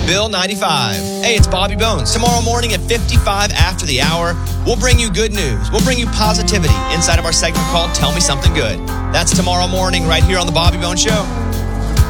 Bill 95. Hey, it's Bobby Bones. Tomorrow morning at 55 after the hour, we'll bring you good news. We'll bring you positivity inside of our segment called Tell Me Something Good. That's tomorrow morning right here on The Bobby Bones Show.